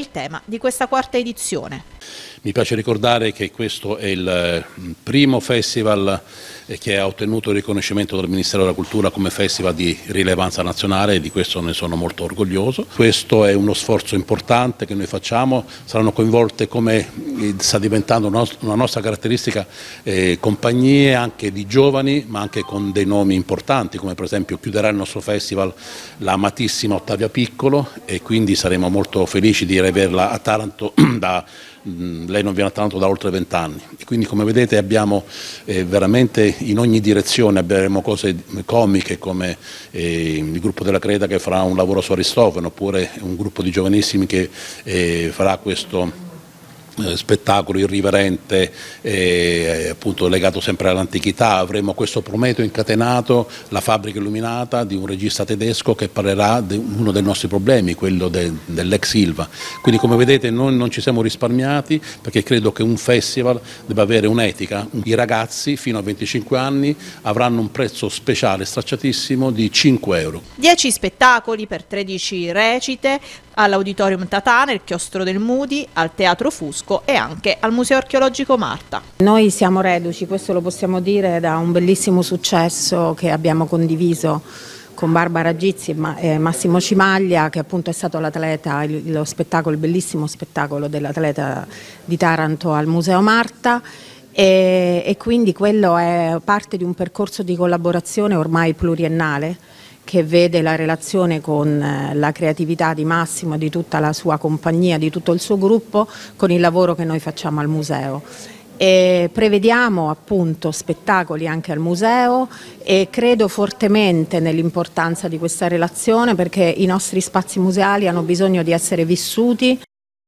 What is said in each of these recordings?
il tema di questa quarta edizione. Mi piace ricordare che questo è il primo festival che ha ottenuto il riconoscimento del Ministero della Cultura come festival di rilevanza nazionale, e di questo ne sono molto orgoglioso. Questo è uno sforzo importante che noi facciamo, saranno coinvolte, come sta diventando una nostra caratteristica, compagnie anche di giovani, ma anche con dei nomi importanti, come per esempio chiuderà il nostro festival la amatissima Ottavia Piccolo, e quindi saremo molto felici di riaverla a Taranto lei non viene a Taranto da oltre 20 anni, e quindi come vedete abbiamo veramente in ogni direzione, avremo cose comiche come il gruppo della Creta che farà un lavoro su Aristofane, oppure un gruppo di giovanissimi che farà questo spettacolo irriverente, appunto legato sempre all'antichità. Avremo questo Prometeo incatenato, la fabbrica illuminata di un regista tedesco che parlerà di uno dei nostri problemi, quello dell'ex Ilva. Quindi come vedete noi non ci siamo risparmiati, perché credo che un festival debba avere un'etica. I ragazzi fino a 25 anni avranno un prezzo speciale stracciatissimo di 5 euro. 10 spettacoli per 13 recite all'Auditorium Tatà, nel Chiostro del Mudi, al Teatro Fusco e anche al Museo Archeologico Marta. Noi siamo reduci, questo lo possiamo dire, da un bellissimo successo che abbiamo condiviso con Barbara Gizzi e Massimo Cimaglia, che appunto è stato l'atleta, il bellissimo spettacolo dell'atleta di Taranto al Museo Marta. E quindi quello è parte di un percorso di collaborazione ormai pluriennale, che vede la relazione con la creatività di Massimo e di tutta la sua compagnia, di tutto il suo gruppo, con il lavoro che noi facciamo al museo. E prevediamo appunto spettacoli anche al museo, e credo fortemente nell'importanza di questa relazione, perché i nostri spazi museali hanno bisogno di essere vissuti.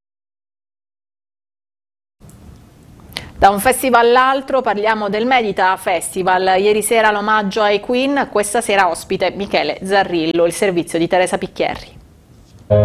Da un festival all'altro parliamo del Medita Festival. Ieri sera l'omaggio ai Queen, questa sera ospite Michele Zarrillo, il servizio di Teresa Picchierri.